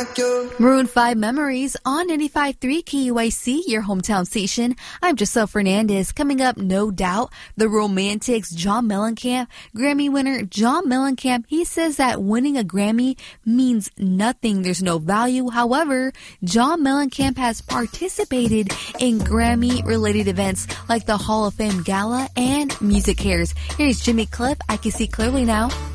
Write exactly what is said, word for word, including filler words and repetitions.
Maroon five Memories on ninety-five point three K U I C, your hometown station. I'm Giselle Fernandez. Coming up, no doubt, the Romantics, John Mellencamp. Grammy winner John Mellencamp, he says that winning a Grammy means nothing. There's no value. However, John Mellencamp has participated in Grammy-related events like the Hall of Fame Gala and Music Cares. Here's Jimmy Cliff, I Can See Clearly Now.